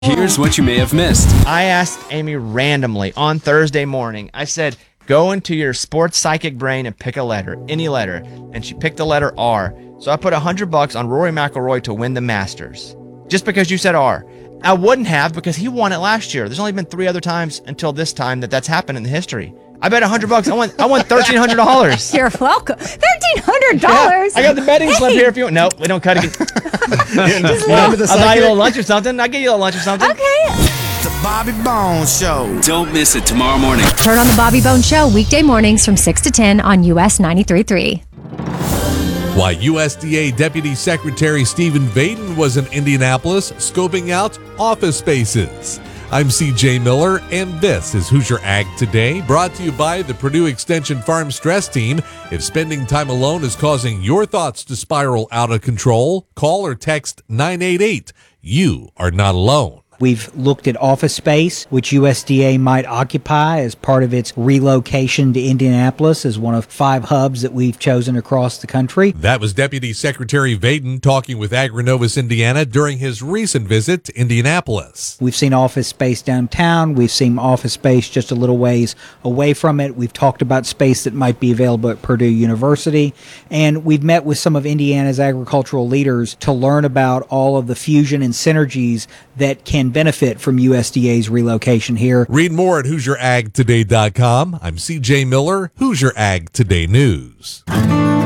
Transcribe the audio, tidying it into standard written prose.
Here's what you may have missed. I asked Amy randomly on Thursday morning. I said, go into your sports psychic brain and pick a letter, any letter. And she picked the letter R. So I put $100 on Rory McIlroy to win the Masters. Just because you said R. I wouldn't have because he won it last year. There's only been 3 other times until this time that's happened in the histoy. I bet $100. I won $1,300. You're welcome. $1,300. Yeah, I got the betting slip here if you want. Nope, we don't cut it. I'll buy you a little lunch or something. I'll get you a lunch or something. Okay. The Bobby Bones Show. Don't miss it tomorrow morning. Turn on the Bobby Bones Show weekday mornings from 6 to 10 on US 93.3. Why USDA Deputy Secretary Stephen Vaden was in Indianapolis scoping out office spaces. I'm CJ Miller, and this is Hoosier Ag Today, brought to you by the Purdue Extension Farm Stress Team. If spending time alone is causing your thoughts to spiral out of control, call or text 988. You are not alone. We've looked at office space, which USDA might occupy as part of its relocation to Indianapolis as one of 5 hubs that we've chosen across the country. That was Deputy Secretary Vaden talking with AgriNovus Indiana during his recent visit to Indianapolis. We've seen office space downtown. We've seen office space just a little ways away from it. We've talked about space that might be available at Purdue University. And we've met with some of Indiana's agricultural leaders to learn about all of the fusion and synergies that can benefit from USDA's relocation here. Read more at HoosierAgToday.com. I'm CJ Miller, Hoosier Ag Today News.